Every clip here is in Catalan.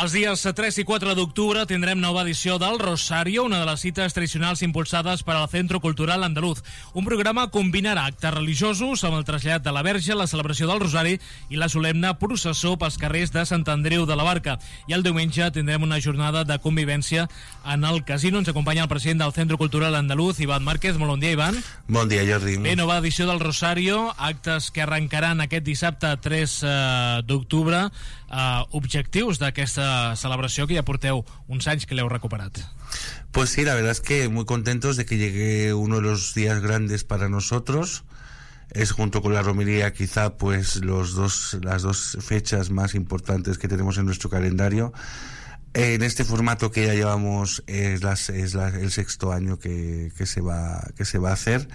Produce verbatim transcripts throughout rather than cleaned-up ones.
Els dies tres i quatre d'octubre tindrem nova edició del Rosario, una de les cites tradicionals impulsades per al Centro Cultural Andaluz. Un programa combinarà actes religiosos amb el trasllat de la Verge, la celebració del Rosari i la solemne processó pels carrers de Sant Andreu de la Barca. I el diumenge tindrem una jornada de convivència en el casino. Ens acompanya el president del Centro Cultural Andaluz, Iván Márquez. Molt bon dia, Iván. Bon dia, Jordi. Bé, nova edició del Rosario, actes que arrencaran aquest dissabte tres d'octubre. Uh, objectius d'aquesta celebració que ja porteu uns anys que l'heu recuperat. Pues sí, la verdad es que muy contentos de que llegue uno de los días grandes para nosotros. Es, junto con la romería, quizá pues los dos, las dos fechas más importantes que tenemos en nuestro calendario. En este formato que ya llevamos es, las, es la, el sexto año que, que, se va, que se va a hacer.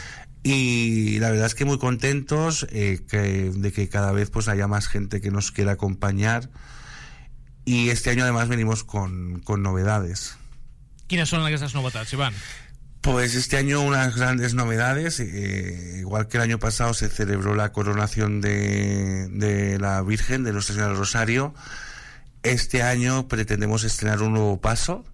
Y la verdad es que muy contentos eh, que, de que cada vez pues haya más gente que nos quiera acompañar, y este año además venimos con, con novedades. ¿Quiénes son estas novedades, Iván? Pues este año unas grandes novedades, eh, igual que el año pasado se celebró la coronación de, de la Virgen de Nuestra Señora del Rosario. Este año pretendemos estrenar un nuevo paso,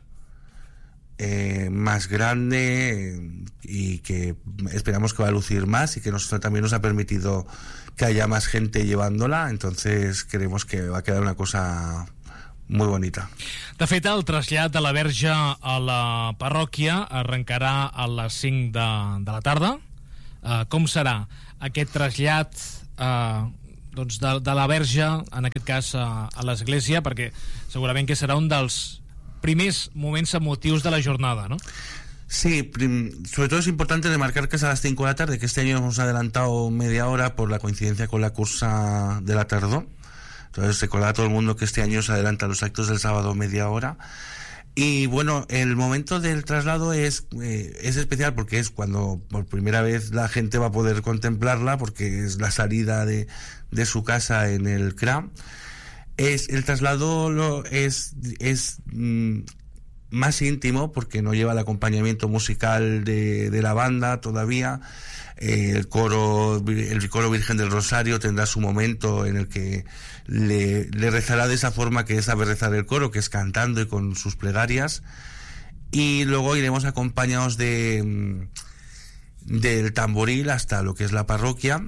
Eh, más grande, y que esperamos que va a lucir más y que nos, también nos ha permitido que haya más gente llevándola. Entonces creemos que va a quedar una cosa muy bonita. De fet, el trasllat de la Verge a la parròquia arrencarà a les cinc de, de la tarda. Uh, com serà aquest trasllat uh, doncs de, de la Verge, en aquest cas uh, a l'església, perquè segurament que serà un dels primers momentos emotivos de la jornada, ¿no? Sí, prim, sobre todo es importante remarcar que es a las cinco de la tarde, que este año hemos adelantado media hora por la coincidencia con la cursa de la tardó. Entonces recordar a todo el mundo que este año se adelantan los actos del sábado media hora. Y bueno, el momento del traslado es, eh, es especial porque es cuando por primera vez la gente va a poder contemplarla, porque es la salida de, de su casa en el C R A. Es, el traslado lo, es, es mm, más íntimo porque no lleva el acompañamiento musical de, de la banda todavía. Eh, el coro el coro Virgen del Rosario tendrá su momento en el que le, le rezará de esa forma que sabe rezar el coro, que es cantando y con sus plegarias. Y luego iremos acompañados de del tamboril hasta lo que es la parroquia.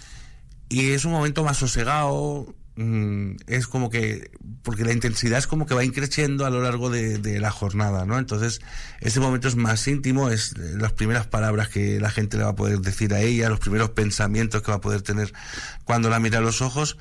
Y es un momento más sosegado. Mm, es como que, porque la intensidad es como que va increciendo a lo largo de, de la jornada, ¿no? Entonces ese momento es más íntimo, es las primeras palabras que la gente le va a poder decir a ella, los primeros pensamientos que va a poder tener cuando la mira a los ojos.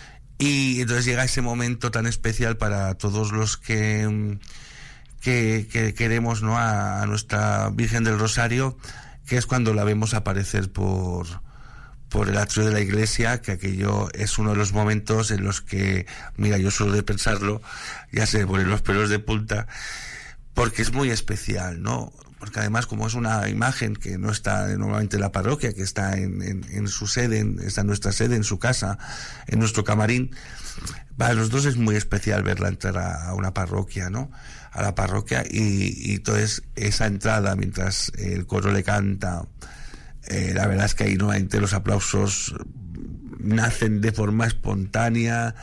Y entonces llega ese momento tan especial para todos los que que, que queremos, ¿no?, a, a nuestra Virgen del Rosario, que es cuando la vemos aparecer por por el atrio de la iglesia, que aquello es uno de los momentos en los que, mira, yo solo de pensarlo ya se me ponen los pelos de punta, porque es muy especial, ¿no? Porque además, como es una imagen que no está normalmente en la parroquia, que está en, en, en su sede, en, está en nuestra sede, en su casa, en nuestro camarín, para los dos es muy especial verla entrar a, a una parroquia, ¿no? A la parroquia, y, y entonces esa entrada mientras el coro le canta. Eh, la verdad es que ahí nuevamente los aplausos nacen de forma espontánea,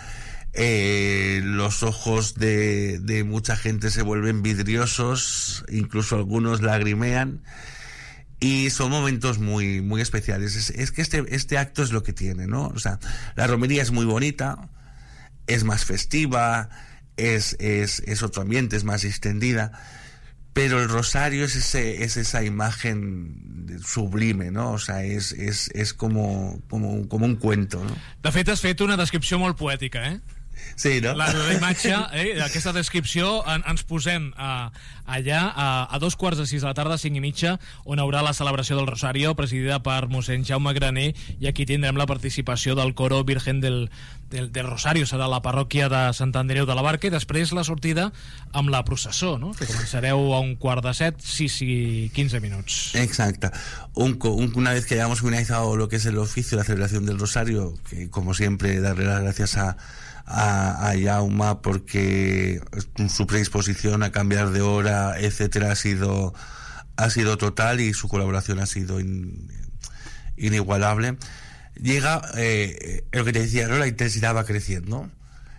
eh, los ojos de, de mucha gente se vuelven vidriosos, incluso algunos lagrimean, y son momentos muy muy especiales. Es, es que este, este acto es lo que tiene, ¿no? O sea, la romería es muy bonita, es más festiva, es, es, es otro ambiente, es más extendida, pero el rosario es ese es esa imagen sublime, no? O sea, és, és, és com, com, com un cuento, no? De fet, has fet una descripció molt poètica, eh? Sí, no? La, la imatge, eh, aquesta descripció, en, ens posem a, allà a, a dos quarts de sis de la tarda, cinc i mitja, on haurà la celebració del Rosario, presidida per mossèn Jaume Graner, i aquí tindrem la participació del coro Virgen del, del, del Rosario. Serà la parròquia de Sant Andreu de la Barca, i després la sortida amb la processó, no? Que començareu a un quart de set, sis i quinze minuts. Exacte. Un, un, una vez que hayamos finalizado lo que es el oficio, la celebración del Rosario, que como siempre darle las gracias a a, a Jauma, porque su predisposición a cambiar de hora, etcétera, ha sido ha sido total, y su colaboración ha sido in, inigualable. Llega, eh, lo que te decía, ¿no? La intensidad va creciendo.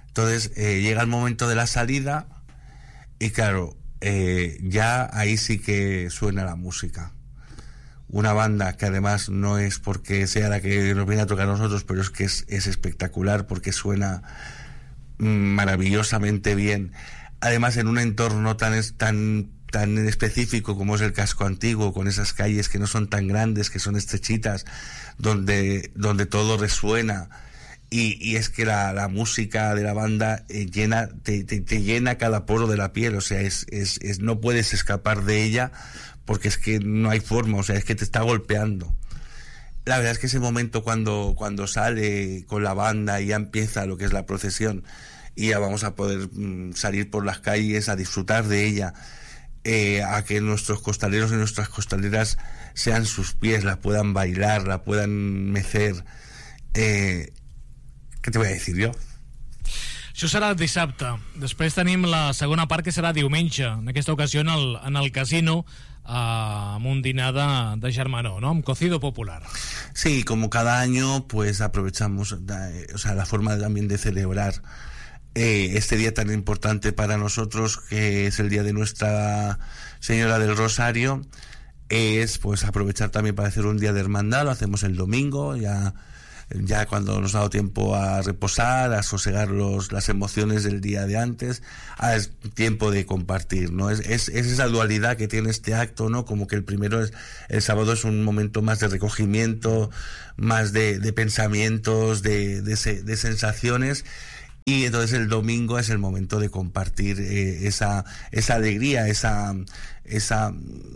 Entonces eh, llega el momento de la salida y claro, eh, ya ahí sí que suena la música. Una banda que además no es porque sea la que nos viene a tocar a nosotros, pero es que es, es espectacular porque suena maravillosamente bien. Además en un entorno tan, tan, tan específico como es el casco antiguo, con esas calles que no son tan grandes, que son estrechitas, donde, donde todo resuena. Y, y es que la, la música de la banda eh, llena, te, te, te llena cada poro de la piel, o sea, es, es, es, no puedes escapar de ella porque es que no hay forma, o sea, es que te está golpeando. La verdad es que ese momento cuando, cuando sale con la banda y ya empieza lo que es la procesión y ya vamos a poder mm, salir por las calles a disfrutar de ella, eh, a que nuestros costaleros y nuestras costaleras sean sus pies, la puedan bailar, la puedan mecer, eh, què te voy a decir jo? Això serà dissabte. Després tenim la segona part, que serà diumenge. En aquesta ocasió en el, en el casino, eh, amb un dinar de, de germanor, ¿no? Amb cocido popular. Sí, como cada año, pues aprovechamos, eh, o sea, la forma también de celebrar eh, este día tan importante para nosotros, que es el día de Nuestra Señora del Rosario, es pues aprovechar también para hacer un día de hermandad. Lo hacemos el domingo, ya... ya cuando nos ha dado tiempo a reposar, a sosegar los, las emociones del día de antes, ah, es tiempo de compartir, ¿no? Es, es, es esa dualidad que tiene este acto, ¿no? Como que el primero es, el sábado es un momento más de recogimiento, más de, de pensamientos, de, de, se, de sensaciones, y entonces el domingo es el momento de compartir eh, esa, esa alegría, esa, esa,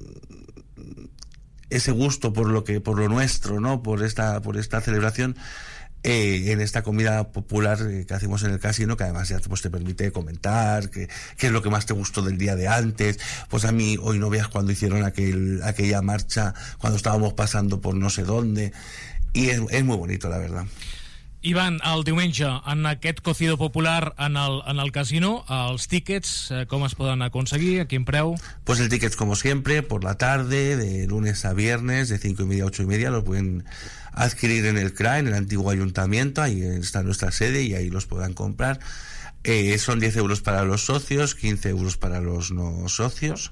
ese gusto por lo que, por lo nuestro, ¿no? Por esta, por esta celebración, eh, en esta comida popular eh, que hacemos en el casino, que además ya pues, te permite comentar qué es lo que más te gustó del día de antes. Pues a mí hoy no veas cuando hicieron aquel, aquella marcha, cuando estábamos pasando por no sé dónde, y es, es muy bonito, la verdad. Ivan, el diumenge, en aquest cocido popular en el, en el casino, els tíquets, eh, com es poden aconseguir? A quin preu? Pues el ticket, como siempre, por la tarde, de lunes a viernes, de cinco y media a ocho y media, lo pueden adquirir en el C R A, en el antiguo ayuntamiento, ahí está nuestra sede y ahí los podrán comprar. Eh, son diez euros para los socios, quince euros para los no socios.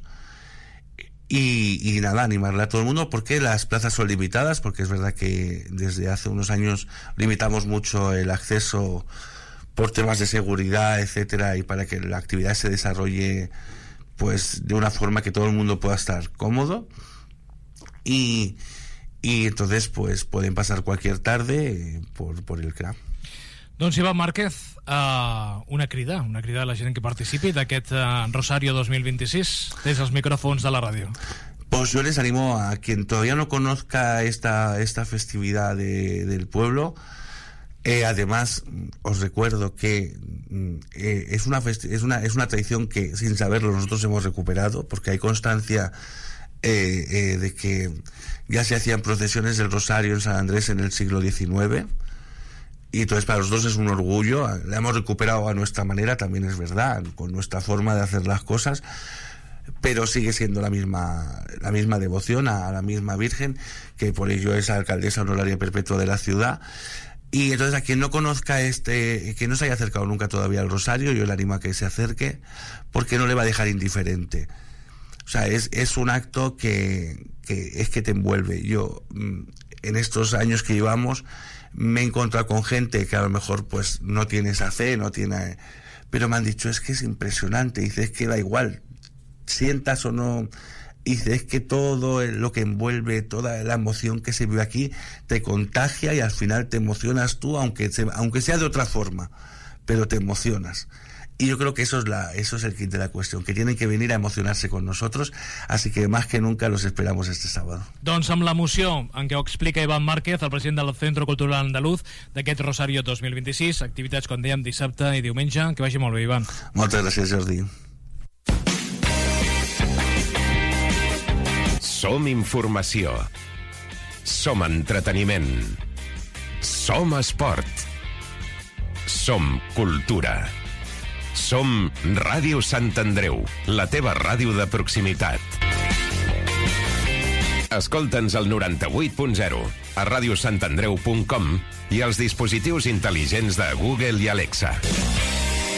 Y, y nada, animarle a todo el mundo, porque las plazas son limitadas, porque es verdad que desde hace unos años limitamos mucho el acceso por temas de seguridad, etcétera, y para que la actividad se desarrolle pues de una forma que todo el mundo pueda estar cómodo. Y, y entonces pues pueden pasar cualquier tarde eh, por, por el C R A. Doncs Iván Márquez, uh, una crida, una crida a la gent que participi d'aquest uh, Rosario dos mil veintiséis des dels micrófonos de la radio. Pues yo les animo a quien todavía no conozca esta, esta festividad de, del pueblo. Eh, además, os recuerdo que eh, es, una es, una, es una tradición que sin saberlo nosotros hemos recuperado, porque hay constancia eh, eh, de que ya se hacían procesiones del Rosario en San Andrés en el siglo diecinueve. Y entonces para los dos es un orgullo, la hemos recuperado a nuestra manera, también es verdad, con nuestra forma de hacer las cosas, pero sigue siendo la misma, la misma devoción a, a la misma Virgen, que por ello es alcaldesa honoraria perpetua de la ciudad. Y entonces a quien no conozca este, que no se haya acercado nunca todavía al Rosario, yo le animo a que se acerque, porque no le va a dejar indiferente. O sea, es, es un acto que, que es que te envuelve. Yo, en estos años que llevamos, me he encontrado con gente que a lo mejor pues no tiene esa fe, no tiene, pero me han dicho, es que es impresionante, dice, es que da igual, sientas o no, dice, es que todo lo que envuelve, toda la emoción que se vive aquí, te contagia y al final te emocionas tú, aunque, se, aunque sea de otra forma, pero te emocionas. Y yo creo que eso es, la, eso es el kit de la cuestión, que tienen que venir a emocionarse con nosotros, así que más que nunca los esperamos este sábado. Doncs amb l'emoció en què ho explica Iván Márquez, el president del Centro Cultural Andaluz, d'aquest Rosario dos mil vint-i-sis, activitats, com dèiem, dissabte i diumenge. Que vagi molt bé, Iván. Moltes gràcies, Jordi. Som informació. Som entreteniment. Som esport. Som cultura. Som Ràdio Sant Andreu, la teva ràdio de proximitat. Escolta'ns al noranta-vuit punt zero, a radiosantandreu punt com i als dispositius intel·ligents de Google i Alexa.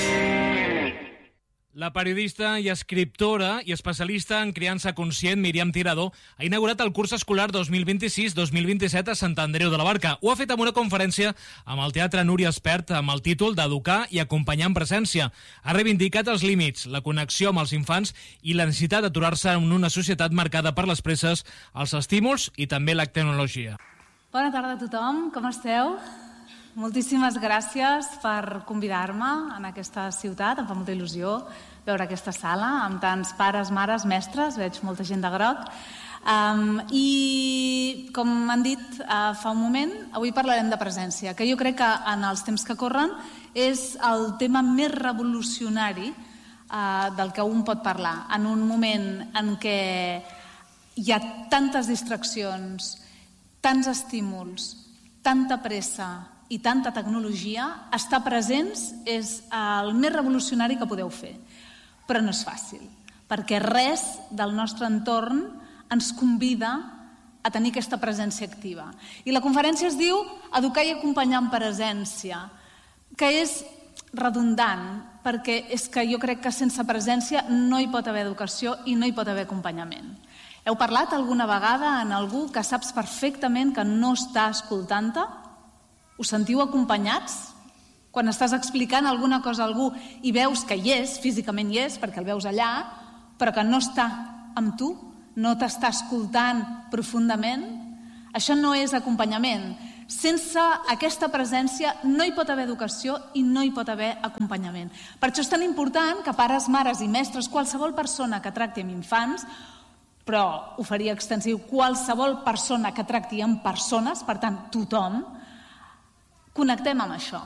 La periodista i escriptora i especialista en criança conscient Míriam Tirado ha inaugurat el curs escolar dos mil vint-i-sis dos mil vint-i-set a Sant Andreu de la Barca. Ho ha fet amb una conferència amb el Teatre Núria Espert amb el títol d'Educar i acompanyar en presència. Ha reivindicat els límits, la connexió amb els infants i la necessitat d'aturar-se en una societat marcada per les presses, els estímuls i també la tecnologia. Bona tarda a tothom, com esteu? Moltíssimes gràcies per convidar-me en aquesta ciutat. Em fa molta il·lusió veure aquesta sala amb tants pares, mares, mestres. Veig molta gent de groc. Um, I, com m'han dit uh, fa un moment, avui parlarem de presència, que jo crec que en els temps que corren és el tema més revolucionari uh, del que un pot parlar. En un moment en què hi ha tantes distraccions, tants estímuls, tanta pressa i tanta tecnologia, estar presents és el més revolucionari que podeu fer. Però no és fàcil, perquè res del nostre entorn ens convida a tenir aquesta presència activa. I la conferència es diu Educar i acompanyar en presència, que és redundant, perquè és que jo crec que sense presència no hi pot haver educació i no hi pot haver acompanyament. Heu parlat alguna vegada amb algú que saps perfectament que no està escoltant-te? Us sentiu acompanyats? Quan estàs explicant alguna cosa a algú i veus que hi és, físicament hi és, perquè el veus allà, però que no està amb tu, no t'està escoltant profundament, això no és acompanyament. Sense aquesta presència no hi pot haver educació i no hi pot haver acompanyament. Per això és tan important que pares, mares i mestres, qualsevol persona que tracti amb infants, però ho faria extensiu, qualsevol persona que tracti amb persones, per tant, tothom, connectem amb això.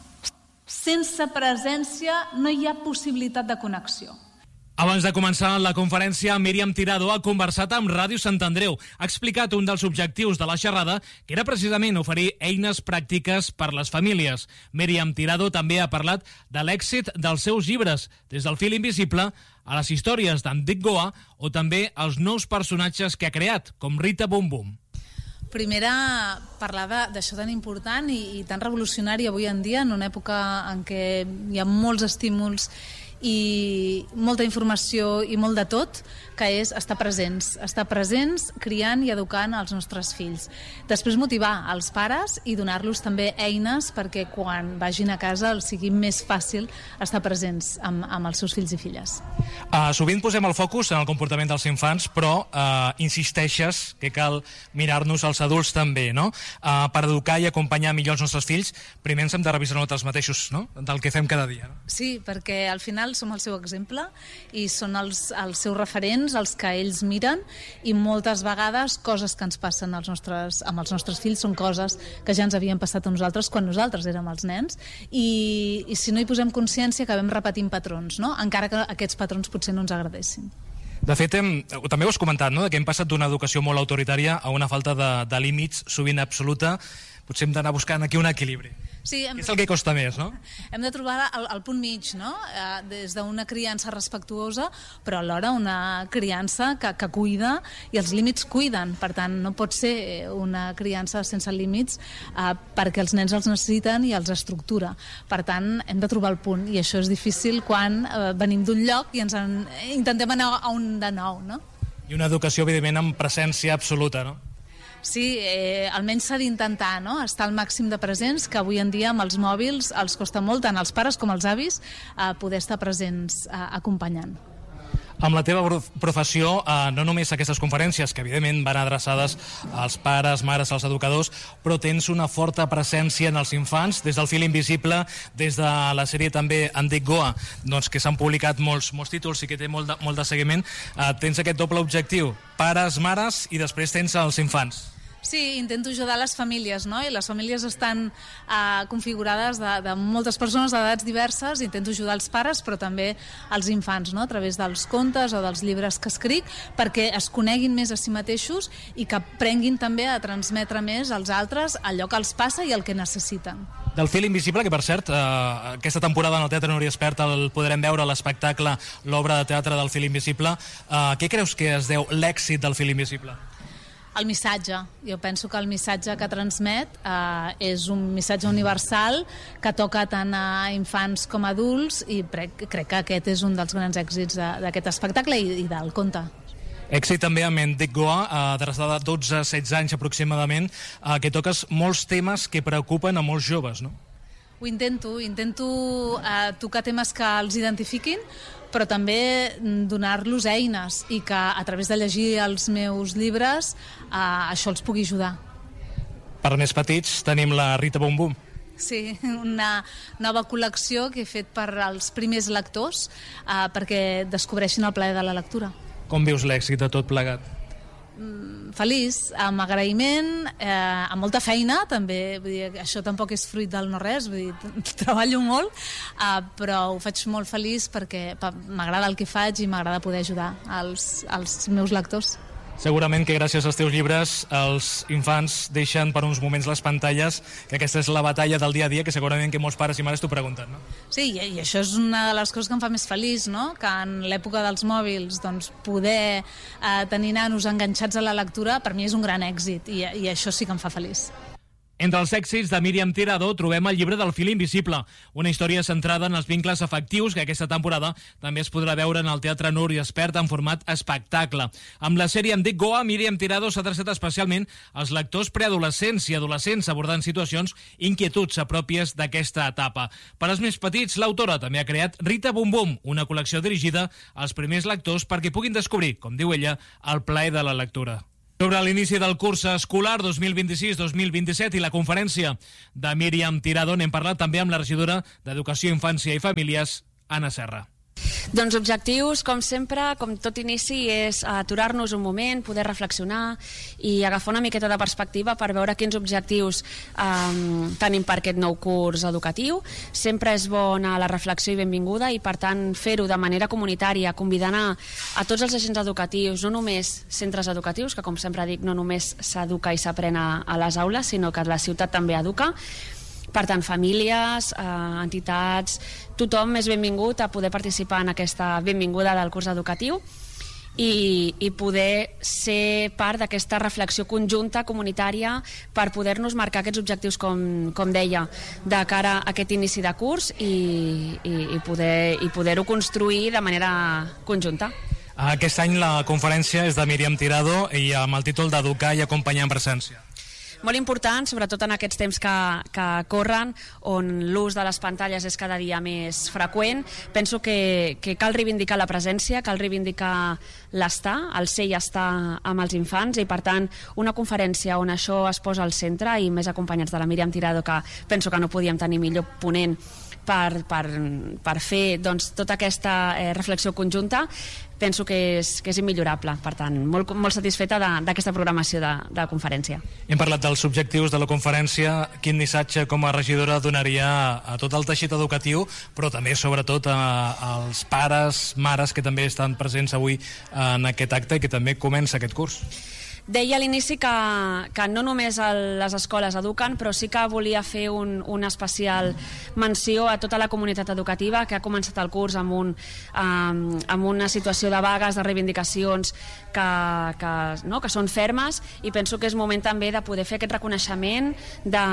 Sense presència no hi ha possibilitat de connexió. Abans de començar la conferència, Míriam Tirado ha conversat amb Ràdio Sant Andreu. Ha explicat un dels objectius de la xerrada, que era precisament oferir eines pràctiques per les famílies. Míriam Tirado també ha parlat de l'èxit dels seus llibres, des del fil invisible a les històries d'Enric Goa o també els nous personatges que ha creat, com Rita Bum Bum. Primera, parlar d'això tan important i, i tan revolucionari avui en dia, en una època en què hi ha molts estímuls i molta informació i molt de tot, que és estar presents, estar presents criant i educant els nostres fills. Després motivar els pares i donar-los també eines perquè quan vagin a casa els sigui més fàcil estar presents amb, amb els seus fills i filles. Uh, sovint posem el focus en el comportament dels infants, però uh, insisteixes que cal mirar-nos als adults també, no? Uh, per educar i acompanyar millor els nostres fills, primer ens hem de revisar nosaltres mateixos, no? Del que fem cada dia. No? Sí, perquè al final som el seu exemple i són els, els seus referents, els que ells miren, i moltes vegades coses que ens passen als nostres, amb els nostres fills són coses que ja ens havien passat a nosaltres quan nosaltres érem els nens, i, i si no hi posem consciència acabem repetint patrons, no? Encara que aquests patrons potser no ens agradessin. De fet, hem, també ho has comentat, no? Que hem passat d'una educació molt autoritària a una falta de, de límits sovint absoluta. Potser hem d'anar buscant aquí un equilibri. Sí, hem... És el que costa més, no? Hem de trobar el, el punt mig, no? Eh, des d'una criança respectuosa, però alhora una criança que, que cuida, i els límits cuiden. Per tant, no pot ser una criança sense límits eh, perquè els nens els necessiten i els estructura. Per tant, hem de trobar el punt, i això és difícil quan eh, venim d'un lloc i ens en, intentem anar a un de nou, no? I una educació, evidentment, amb presència absoluta, no? Sí, eh, almenys s'ha d'intentar, no? Estar al màxim de presents, que avui en dia amb els mòbils els costa molt, tant als pares com als avis, eh, poder estar presents eh, acompanyant. Amb la teva professió, eh, no només aquestes conferències, que evidentment van adreçades als pares, mares, als educadors, però tens una forta presència en els infants, des del fil invisible, des de la sèrie també Enric Goa, doncs, que s'han publicat molts, molts títols i que té molt de, molt de seguiment. Eh, tens aquest doble objectiu, pares, mares, i després tens els infants. Sí, intento ajudar les famílies, no? I les famílies estan uh, configurades de, de moltes persones d'edats diverses. Intento ajudar els pares, però també els infants, no? A través dels contes o dels llibres que escric, perquè es coneguin més a si mateixos i que aprenguin també a transmetre més als altres allò que els passa i el que necessiten. Del fil invisible, que per cert, eh, aquesta temporada en el Teatre Núria Espert el podrem veure a l'espectacle, l'obra de teatre del fil invisible. Eh, què creus que es deu l'èxit del fil invisible? el missatge. Jo penso que el missatge que transmet eh, és un missatge universal que toca tant a infants com a adults i crec, crec que aquest és un dels grans èxits d'aquest espectacle i, i del conte. Èxit també amb en Dic Goa, adreçada de dotze a setze anys aproximadament, eh, que toques molts temes que preocupen a molts joves, no? Ho intento, intento eh, tocar temes que els identifiquin, però també donar-los eines i que a través de llegir els meus llibres eh, això els pugui ajudar. Per més petits tenim la Rita Bum Bum. Sí, una nova col·lecció que he fet per als primers lectors eh, perquè descobreixin el plaer de la lectura. Com vius l'èxit de tot plegat? Feliç, amb agraïment, eh, amb molta feina, també, vull dir, això tampoc és fruit del no-res, vull dir, treballo molt, eh, però ho faig molt feliç perquè m'agrada el que faig i m'agrada poder ajudar als, als meus lectors. Segurament que gràcies als teus llibres els infants deixen per uns moments les pantalles, que aquesta és la batalla del dia a dia que segurament que molts pares i mares t'ho pregunten, no? Sí, i això és una de les coses que em fa més feliç, no? Que en l'època dels mòbils doncs, poder eh, tenir nanos enganxats a la lectura per mi és un gran èxit i, i això sí que em fa feliç. Entre els èxits de Míriam Tirado trobem el llibre del fil invisible, una història centrada en els vincles afectius que aquesta temporada també es podrà veure en el Teatre Núria Espert en format espectacle. Amb la sèrie Em dic Goa, Míriam Tirado s'ha adreçat especialment als lectors preadolescents i adolescents abordant situacions i inquietuds pròpies d'aquesta etapa. Per als més petits, l'autora també ha creat Rita Bum Bum, una col·lecció dirigida als primers lectors perquè puguin descobrir, com diu ella, el plaer de la lectura. Sobre l'inici del curs escolar dos mil vint-i-sis dos mil vint-i-set i la conferència de Míriam Tirado n'hem parlat també amb la regidora d'Educació, Infància i Famílies, Anna Serra. Doncs objectius, com sempre, com tot inici, és aturar-nos un moment, poder reflexionar i agafar una miqueta de perspectiva per veure quins objectius eh, tenim per aquest nou curs educatiu. Sempre és bona la reflexió i benvinguda i, per tant, fer-ho de manera comunitària, convidant a, a tots els agents educatius, no només centres educatius, que com sempre dic, no només s'educa i s'aprèn a, a les aules, sinó que la ciutat també educa. Per tant, famílies, eh, entitats, tothom és benvingut a poder participar en aquesta benvinguda del curs educatiu i, i poder ser part d'aquesta reflexió conjunta, comunitària, per poder-nos marcar aquests objectius, com, com deia, de cara a aquest inici de curs i, i, i poder, i poder-ho construir de manera conjunta. Aquest any la conferència és de Míriam Tirado i amb el títol d'Educar i Acompanyar en Presència. Molt important, sobretot en aquests temps que, que corren, on l'ús de les pantalles és cada dia més freqüent. Penso que, que cal reivindicar la presència, cal reivindicar l'estar, el ser i estar amb els infants, i per tant una conferència on això es posa al centre, i més acompanyats de la Míriam Tirado, que penso que no podíem tenir millor ponent per, per, per fer doncs, tota aquesta eh, reflexió conjunta. Penso que és, que és immillorable. Per tant, molt, molt satisfeta d'aquesta programació de, de conferència. Hem parlat dels objectius de la conferència. Quin missatge com a regidora donaria a tot el teixit educatiu, però també sobretot a, als pares, mares que també estan presents avui en aquest acte i que també comença aquest curs? Deia a l'inici que, que no només les escoles eduquen, però sí que volia fer un, una especial menció a tota la comunitat educativa que ha començat el curs amb, un, um, amb una situació de vagues, de reivindicacions que, que, no, que són fermes, i penso que és moment també de poder fer aquest reconeixement, de,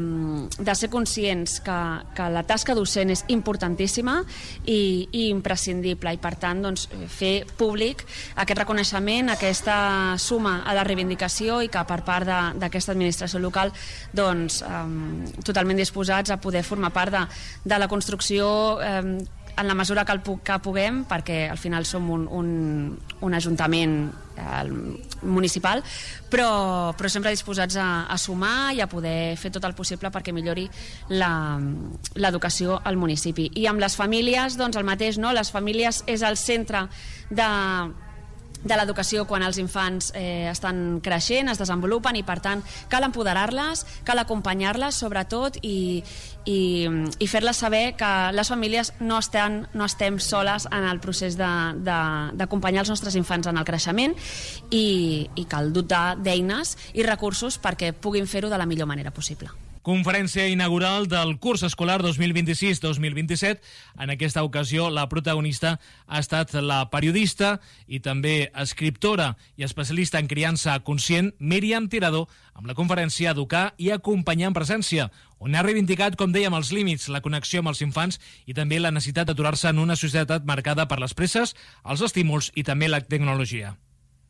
de ser conscients que, que la tasca docent és importantíssima i, i imprescindible, i per tant doncs, fer públic aquest reconeixement, aquesta suma a la reivindicació, i que per part d'aquesta administració local doncs, eh, totalment disposats a poder formar part de, de la construcció eh, en la mesura que, el, que puguem, perquè al final som un, un, un ajuntament eh, municipal, però, però sempre disposats a, a sumar i a poder fer tot el possible perquè millori l'educació al municipi. I amb les famílies, doncs el mateix, no? Les famílies és el centre de de l'educació quan els infants eh, estan creixent, es desenvolupen, i per tant cal empoderar-les, cal acompanyar-les sobretot, i, i, i fer-les saber que les famílies no, estan, no estem soles en el procés d'acompanyar els nostres infants en el creixement, i, i cal dotar d'eines i recursos perquè puguin fer-ho de la millor manera possible. Conferència inaugural del curs escolar dos mil vint-i-sis dos mil vint-i-set. En aquesta ocasió, la protagonista ha estat la periodista i també escriptora i especialista en criança conscient, Míriam Tirado, amb la conferència Educar i acompanyar en presència, on ha reivindicat, com dèiem, els límits, la connexió amb els infants i també la necessitat d'aturar-se en una societat marcada per les presses, els estímuls i també la tecnologia.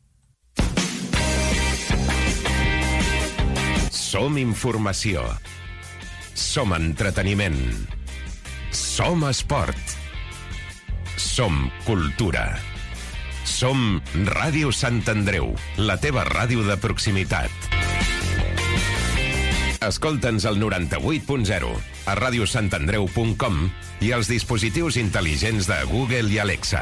Som informació. Som entreteniment. Som esport. Som cultura. Som Ràdio Sant Andreu, la teva ràdio de proximitat. Escolta'ns al noranta-vuit punt zero, a ràdio sant andreu punt com i als dispositius intel·ligents de Google i Alexa.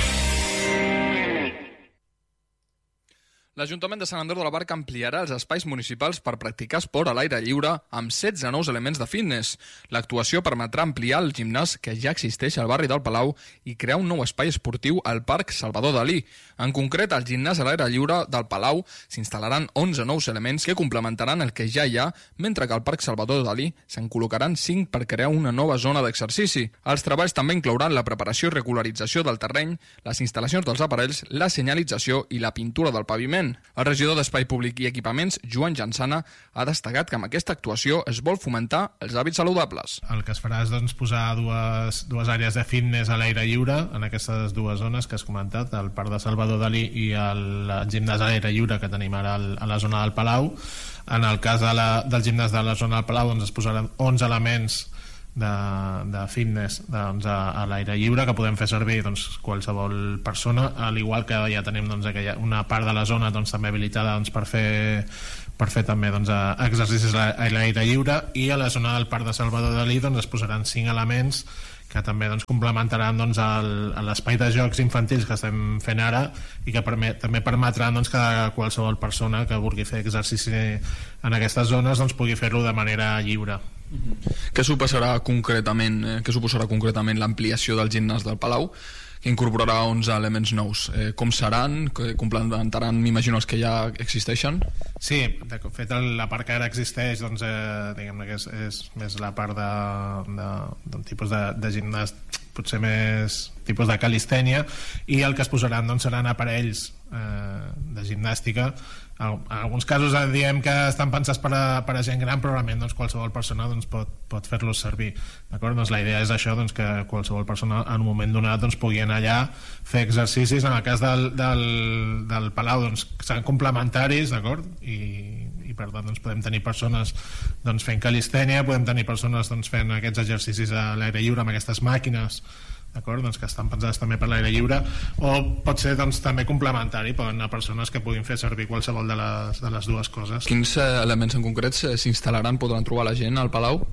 L'Ajuntament de Sant Andreu de la Barca ampliarà els espais municipals per practicar esport a l'aire lliure amb setze nous elements de fitness. L'actuació permetrà ampliar el gimnàs que ja existeix al barri del Palau i crear un nou espai esportiu al Parc Salvador Dalí. En concret, al gimnàs a l'aire lliure del Palau s'instal·laran onze nous elements que complementaran el que ja hi ha, mentre que al Parc Salvador Dalí se'n col·locaran cinc per crear una nova zona d'exercici. Els treballs també inclouran la preparació i regularització del terreny, les instal·lacions dels aparells, la senyalització i la pintura del paviment. El regidor d'Espai Públic i Equipaments, Joan Jansana, ha destacat que amb aquesta actuació es vol fomentar els hàbits saludables. El que es farà és doncs, posar dues, dues àrees de fitness a l'aire lliure en aquestes dues zones que has comentat, el Parc de Salvador Dalí i el gimnàs a l'aire lliure que tenim ara a la zona del Palau. En el cas de la, del gimnàs de la zona del Palau doncs, es posaran onze elements de, de fitness doncs, a, a l'aire lliure que podem fer servir doncs, qualsevol persona, al igual que ja tenim doncs, aquella, una part de la zona doncs, també habilitada doncs, per fer per fer també doncs, exercicis a l'aire lliure, i a la zona del Parc de Salvador Dalí doncs, es posaran cinc elements que també doncs, complementaran doncs, l'espai de jocs infantils que estem fent ara i que permet, també permetran doncs, que qualsevol persona que vulgui fer exercici en aquestes zones doncs, pugui fer-lo de manera lliure. Què suposarà concretament, eh, què suposarà concretament l'ampliació del gimnàs del Palau, que incorporarà onze elements nous? Eh, com seran? Que complementaran, m'imagino, els que ja existeixen? Sí, de fet la part que ara existeix doncs, eh, diguem-ne que és, és més la part de, de, d'un tipus de, de gimnàs potser més tipus de calistènia, i el que es posaran doncs, seran aparells eh, de gimnàstica. En alguns casos diem que estan pensats per a, per a gent gran, però realment doncs, qualsevol persona doncs, pot, pot fer-los servir. Doncs, la idea és això, doncs, que qualsevol persona en un moment donat doncs, pugui anar allà, fer exercicis. En el cas del, del, del Palau doncs, seran complementaris, d'acord? I, i per tant doncs, podem tenir persones doncs, fent calistènia, podem tenir persones doncs, fent aquests exercicis a l'aire lliure amb aquestes màquines, d'acord? Doncs que estan pensades també per l'aire lliure, o pot ser doncs, també complementari, poden anar persones que puguin fer servir qualsevol de les, de les dues coses. Quins elements en concret s'instal·laran, podran trobar la gent al Palau?